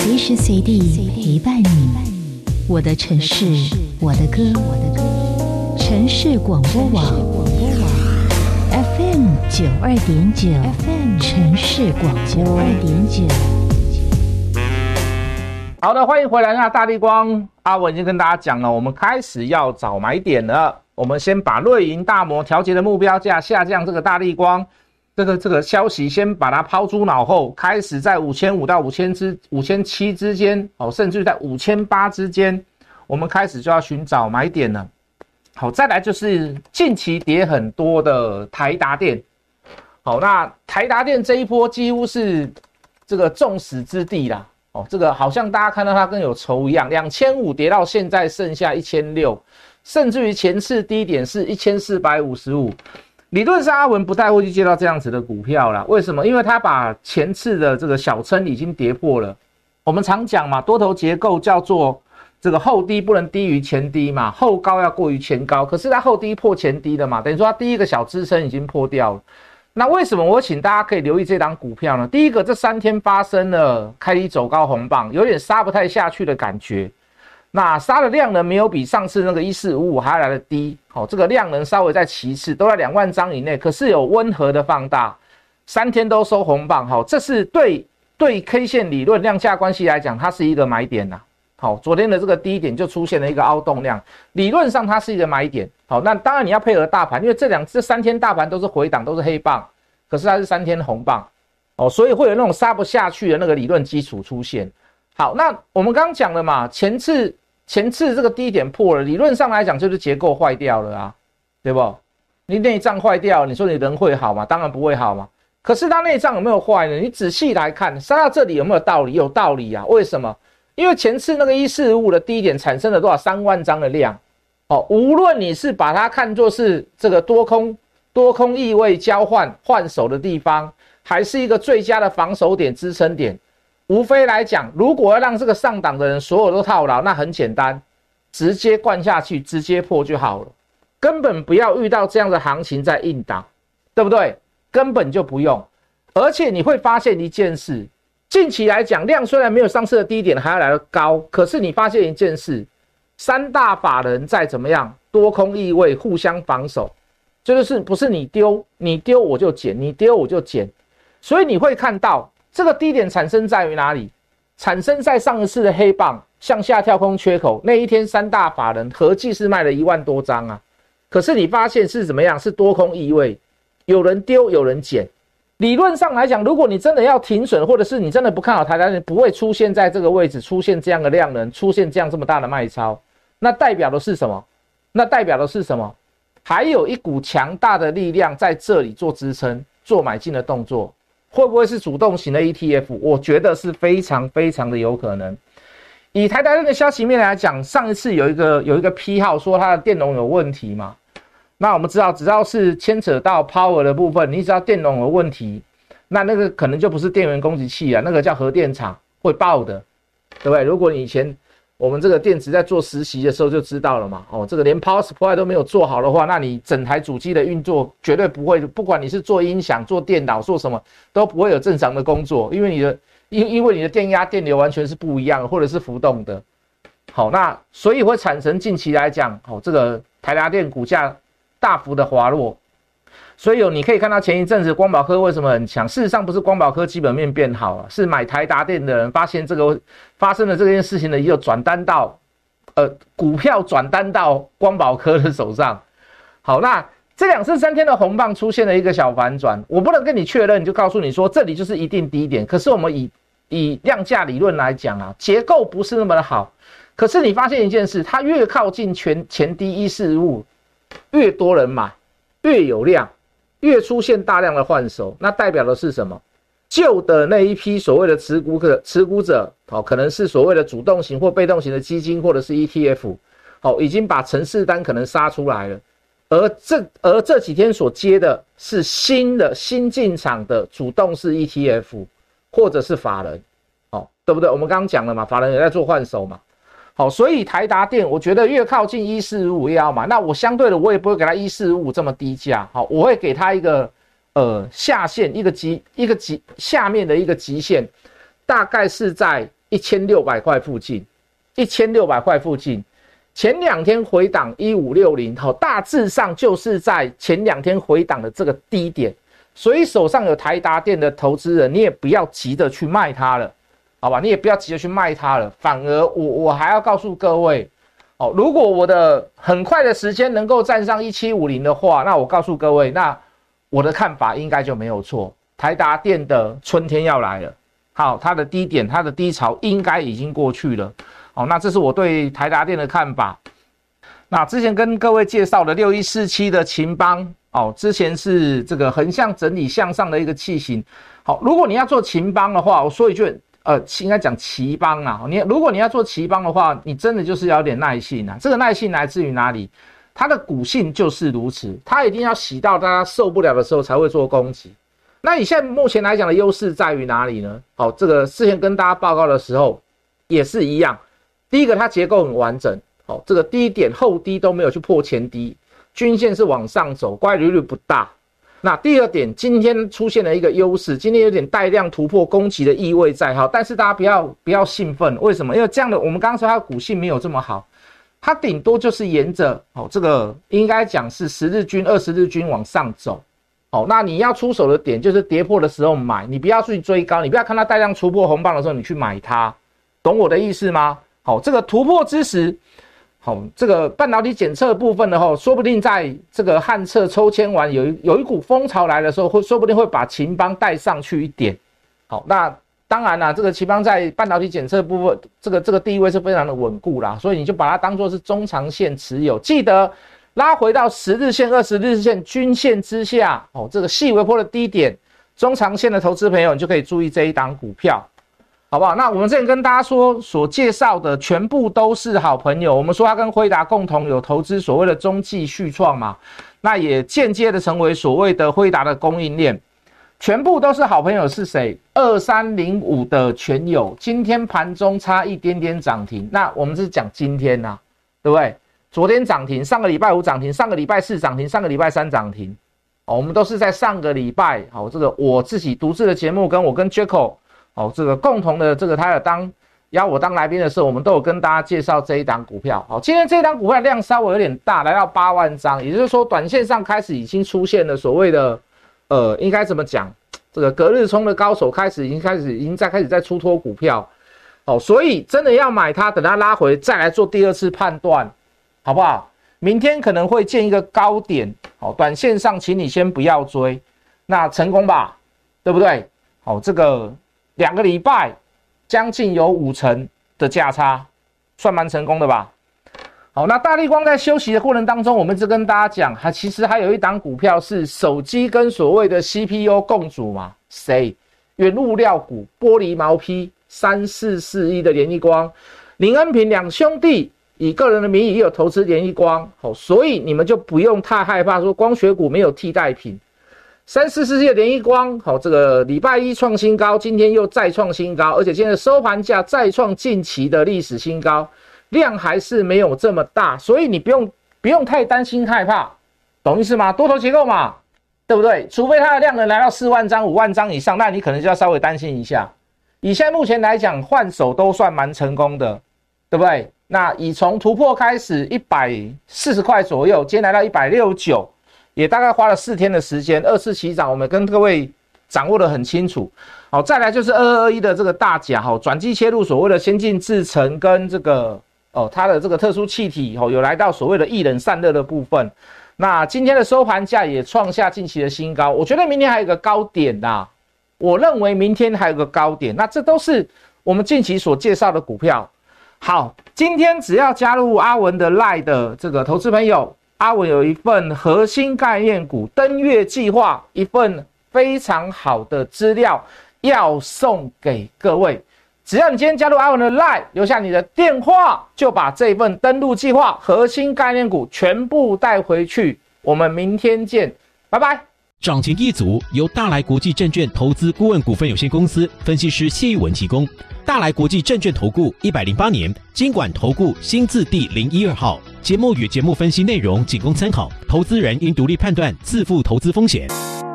随时随地陪伴你。我的城市，我的歌，城市广播网 FM92.9 城市广播2.9。 好的，欢迎回来。那大立光阿文已经跟大家讲了，我们开始要找买点了。我们先把瑞银大摩调节的目标价下降，这个大立光这个消息先把它抛诸脑后，开始在5500到5700之间，甚至在5800之间，我们开始就要寻找买点了。好，再来就是近期跌很多的台达电。好，那台达电这一波几乎是这个众矢之的啦。这个好像大家看到它跟有仇一样，2500跌到现在剩下1600，甚至于前次低点是1455。理论上阿文不太会去接到这样子的股票啦，为什么？因为他把前次的这个小撑已经跌破了。我们常讲嘛，多头结构叫做这个后低不能低于前低嘛，后高要过于前高，可是它后低破前低的嘛，等于说它第一个小支撑已经破掉了。那为什么我请大家可以留意这档股票呢？第一个，这3天发生了开低走高红棒，有点杀不太下去的感觉。那杀的量能没有比上次那个1455还来的低，这个量能稍微在其次，都在2万张以内，可是有温和的放大，3天都收红棒，这是对 K 线理论量价关系来讲，它是一个买点呐。好，昨天的这个低点就出现了一个凹动量，理论上它是一个买点。好，那当然你要配合大盘，因为这3天大盘都是回档，都是黑棒，可是它是3天红棒，所以会有那种杀不下去的那个理论基础出现。好，那我们刚刚讲了嘛，前次这个低点破了，理论上来讲就是结构坏掉了啊，对不？你内脏坏掉，你说你人会好吗？当然不会好嘛。可是它内脏有没有坏呢？你仔细来看，杀到这里有没有道理？有道理啊。为什么？因为前次那个1455的低点产生了多少？3万张的量。无论你是把它看作是这个多空意味交换手的地方，还是一个最佳的防守点、支撑点，无非来讲，如果要让这个上档的人所有都套牢，那很简单，直接灌下去，直接破就好了，根本不要遇到这样的行情在硬挡，对不对？根本就不用。而且你会发现一件事，近期来讲，量虽然没有上次的低点还要来得高，可是你发现一件事，3大法人在怎么样多空意味互相防守，就是不是你丢我就捡，你丢我就捡，所以你会看到这个低点产生在于哪里？产生在上一次的黑棒向下跳空缺口那一天，3大法人合计是卖了1万多张啊，可是你发现是怎么样？是多空意味，有人丢有人捡。理论上来讲，如果你真的要停损，或者是你真的不看好台达电，不会出现在这个位置，出现这样的量能，出现这样这么大的卖超，那代表的是什么？还有一股强大的力量在这里做支撑，做买进的动作，会不会是主动型的 ETF？ 我觉得是非常非常的有可能。以台达电的消息面来讲，上一次有一个批号说它的电容有问题嘛。那我们知道，只要是牵扯到 power 的部分，你只要电容有问题，那个可能就不是电源供给器啊，那个叫核电厂会爆的，对不对？如果你以前我们这个电池在做实习的时候就知道了嘛，这个连 power supply 都没有做好的话，那你整台主机的运作绝对不会，不管你是做音响、做电脑、做什么，都不会有正常的工作，因为你的电压、电流完全是不一样的，或者是浮动的。好，那所以会产生近期来讲，这个台达电股价大幅的滑落，所以你可以看到前一阵子光宝科为什么很强，事实上不是光宝科基本面变好了，是买台达电的人发现发生了这件事情的，也有转单到股票转单到光宝科的手上。好，那这2次3天的红棒出现了一个小反转，我不能跟你确认，就告诉你说这里就是一定低点，可是我们以量价理论来讲啊，结构不是那么的好，可是你发现一件事，它越靠近前低1455，越多人买，越有量，越出现大量的换手，那代表的是什么？旧的那一批所谓的持股者，可能是所谓的主动型或被动型的基金或者是 ETF， 已经把程式单可能杀出来了，而这几天所接的是新进场的主动式 ETF 或者是法人，对不对？我们刚刚讲了嘛，法人也在做换手嘛。好，所以台达电我觉得越靠近1455越要买，那我相对的我也不会给它1455这么低价，好，我会给它一个下限，一个下面的一个极限，大概是在 1600块附近，1600块附近。前2天回档1560，好，大致上就是在前2天回档的这个低点，所以手上有台达电的投资人，你也不要急着去卖它了，好吧？你也不要急着去卖它了，反而我还要告诉各位，哦，如果我的很快的时间能够站上1750的话，那我告诉各位，那我的看法应该就没有错，台达电的春天要来了，好，它的低点，它的低潮应该已经过去了。好，那这是我对台达电的看法。那之前跟各位介绍的6147的勤邦，哦，之前是这个横向整理向上的一个器型。好，如果你要做勤邦的话，我说一句，应该讲奇邦啊。如果你要做奇邦的话，你真的就是要有点耐性啊。这个耐性来自于哪里？它的股性就是如此，它一定要洗到大家受不了的时候才会做攻击。那你现在目前来讲的优势在于哪里呢？好，这个之前跟大家报告的时候也是一样。第一个，它结构很完整，好，这个低点后低都没有去破前低，均线是往上走，乖离率不大。那第二点，今天出现了一个优势，今天有点带量突破攻击的意味在，好，但是大家不要兴奋，为什么？因为这样的我们刚刚说它的股性没有这么好，它顶多就是沿着这个应该讲是10日均、20日均往上走。好，那你要出手的点就是跌破的时候买，你不要去追高，你不要看它带量突破红棒的时候你去买它，懂我的意思吗？好，这个突破之时，好，这个半导体检测部分的话，说不定在这个汉测抽签完有一股风潮来的时候，说不定会把勤邦带上去一点。好，那当然啦，这个勤邦在半导体检测部分，这个地位是非常的稳固啦，所以你就把它当作是中长线持有，记得拉回到10日线、20日线均线之下，这个细微波的低点，中长线的投资朋友你就可以注意这一档股票。好不好？那我们之前跟大家说所介绍的全部都是好朋友，我们说他跟辉达共同有投资所谓的中继续创嘛，那也间接的成为所谓的辉达的供应链，全部都是好朋友是谁？2305的全友，今天盘中差一点点涨停，那我们是讲今天啊，对不对？昨天涨停，上个礼拜五涨停，上个礼拜四涨停，上个礼拜三涨停，我们都是在上个礼拜，好，这个我自己独自的节目，我跟 Jacko。这个共同的这个他有邀我当来宾的时候，我们都有跟大家介绍这一档股票。好，今天这一档股票量稍微有点大，来到8万张，也就是说短线上开始已经出现了所谓的应该怎么讲？这个隔日冲的高手已经开始在出脱股票。所以真的要买它，等它拉回再来做第二次判断，好不好？明天可能会见一个高点，短线上请你先不要追，那成功吧，对不对？这个2个礼拜将近有50%的价差，算蛮成功的吧。好，那大立光在休息的过程当中，我们一直跟大家讲，其实还有一档股票是手机跟所谓的 CPU 共主嘛，谁？原物料股玻璃毛坯3441的联一光，林恩平两兄弟以个人的名义也有投资联一光，所以你们就不用太害怕说光学股没有替代品。3441的联一光，这个礼拜一创新高，今天又再创新高，而且今天的收盘价再创近期的历史新高，量还是没有这么大，所以你不用太担心害怕，懂意思吗？多头结构嘛，对不对？除非它的量能来到4万张、5万张以上，那你可能就要稍微担心一下。以现在目前来讲，换手都算蛮成功的，对不对？那以从突破开始140块左右，今天来到169。也大概花了4天的时间，2次起涨，我们跟各位掌握得很清楚。好，再来就是2221的这个大甲，转机切入所谓的先进制程跟这个它的这个特殊气体，有来到所谓的液冷散热的部分。那今天的收盘价也创下近期的新高，我觉得明天还有一个高点啦。我认为明天还有个高点，那这都是我们近期所介绍的股票。好，今天只要加入阿文的 LINE 的这个投资朋友。阿文有一份核心概念股登月计划，一份非常好的资料要送给各位。只要你今天加入阿文的 LINE， 留下你的电话，就把这份登录计划核心概念股全部带回去。我们明天见，拜拜。 涨停一族由大来国际证券投资顾问股份有限公司分析师谢玉文提供。大来国际证券投顾108年金管投顾新字第012号。节目与节目分析内容仅供参考，投资人应独立判断，自负投资风险。